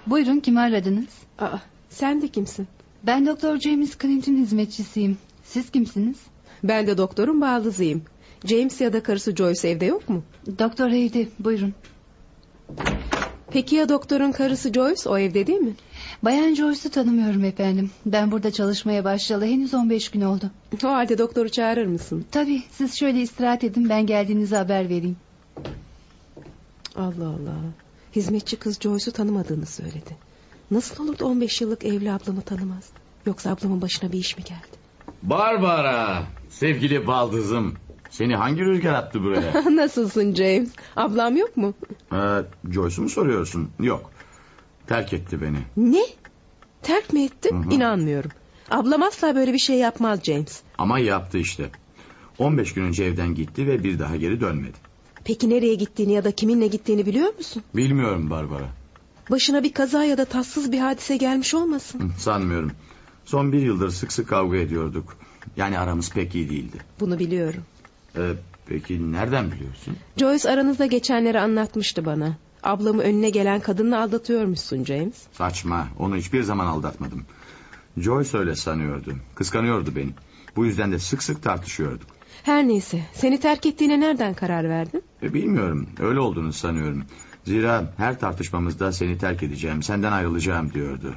Buyurun, kimi aradınız? Sen de kimsin? Ben Doktor James Clint'in hizmetçisiyim. Siz kimsiniz? Ben de doktorun baldızıyım. James ya da karısı Joyce evde yok mu? Doktor evde, buyurun. Peki ya doktorun karısı Joyce, o evde değil mi? Bayan Joyce'u tanımıyorum efendim. Ben burada çalışmaya başlayalı henüz 15 gün oldu. O halde doktoru çağırır mısın? Tabii, siz şöyle istirahat edin, ben geldiğinizi haber vereyim. Allah Allah. Hizmetçi kız Joyce'u tanımadığını söyledi. Nasıl olur da 15 yıllık evli ablamı tanımaz? Yoksa ablamın başına bir iş mi geldi? Barbara, sevgili baldızım. Seni hangi rüzgar attı buraya? Nasılsın James? Ablam yok mu? Joyce'u mu soruyorsun? Yok. Terk etti beni. Ne? Terk mi etti? Hı hı. İnanmıyorum. Ablam asla böyle bir şey yapmaz James. Ama yaptı işte. 15 gün önce evden gitti ve bir daha geri dönmedi. Peki nereye gittiğini ya da kiminle gittiğini biliyor musun? Bilmiyorum Barbara. Başına bir kaza ya da tatsız bir hadise gelmiş olmasın? Sanmıyorum. Son bir yıldır sık sık kavga ediyorduk. Yani aramız pek iyi değildi. Bunu biliyorum. Peki nereden biliyorsun? Joyce aranızda geçenleri anlatmıştı bana. Ablamı önüne gelen kadınla aldatıyormuşsun James. Saçma. Onu hiçbir zaman aldatmadım. Joyce öyle sanıyordu. Kıskanıyordu beni. Bu yüzden de sık sık tartışıyorduk. Her neyse, seni terk ettiğine nereden karar verdin? Bilmiyorum. Öyle olduğunu sanıyorum. Zira her tartışmamızda seni terk edeceğim, senden ayrılacağım diyordu.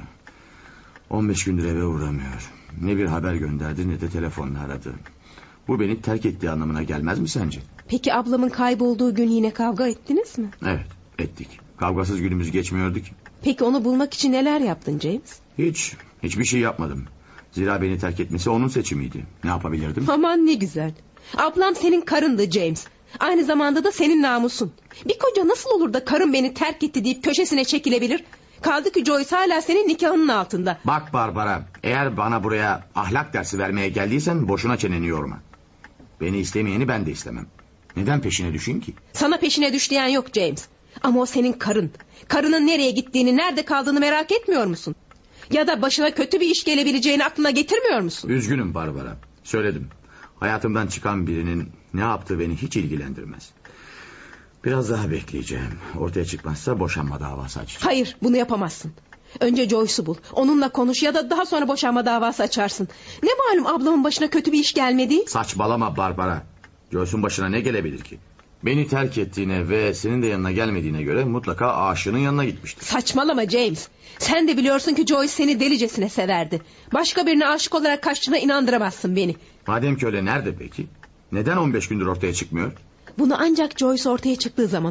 15 gündür eve uğramıyor. Ne bir haber gönderdi ne de telefonla aradı. Bu beni terk ettiği anlamına gelmez mi sence? Peki ablamın kaybolduğu gün yine kavga ettiniz mi? Evet, ettik. Kavgasız günümüz geçmiyordu ki. Peki onu bulmak için neler yaptın James? Hiçbir şey yapmadım. Zira beni terk etmesi onun seçimiydi. Ne yapabilirdim? Aman ne güzel. Ablam senin karındı James. Aynı zamanda da senin namusun. Bir koca nasıl olur da karım beni terk etti deyip köşesine çekilebilir? Kaldı ki Joyce hala senin nikahının altında. Bak Barbara, eğer bana buraya ahlak dersi vermeye geldiysen boşuna çeneni yorma. Beni istemeyeni ben de istemem. Neden peşine düşeyim ki? Sana peşine düş diyen yok James. Ama o senin karın. Karının nereye gittiğini, nerede kaldığını merak etmiyor musun? Ya da başına kötü bir iş gelebileceğini aklına getirmiyor musun? Üzgünüm Barbara. Söyledim. Hayatımdan çıkan birinin ne yaptığı beni hiç ilgilendirmez. Biraz daha bekleyeceğim. Ortaya çıkmazsa boşanma davası açacağım. Hayır, bunu yapamazsın. Önce Joyce'u bul. Onunla konuş ya da daha sonra boşanma davası açarsın. Ne malum ablamın başına kötü bir iş gelmedi? Saçmalama Barbara. Joyce'un başına ne gelebilir ki? Beni terk ettiğine ve senin de yanına gelmediğine göre mutlaka aşığının yanına gitmiştir. Saçmalama James. Sen de biliyorsun ki Joyce seni delicesine severdi. Başka birine aşık olarak kaçtığına inandıramazsın beni. Madem ki öyle, nerede peki? Neden 15 gündür ortaya çıkmıyor? Bunu ancak Joyce ortaya çıktığı zaman